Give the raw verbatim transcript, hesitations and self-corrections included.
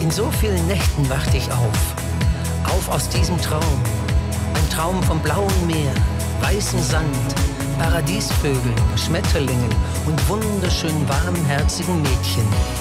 In so vielen Nächten wachte ich auf, auf aus diesem Traum. Ein Traum vom blauen Meer, weißem Sand, Paradiesvögeln, Schmetterlingen und wunderschön warmherzigen Mädchen.